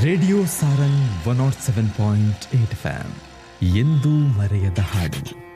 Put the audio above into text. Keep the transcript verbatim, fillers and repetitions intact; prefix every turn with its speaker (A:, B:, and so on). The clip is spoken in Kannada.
A: Radio Sarang one not seven point eight F M ಎಂದೂ ಮರೆಯದ ಹಾಡು.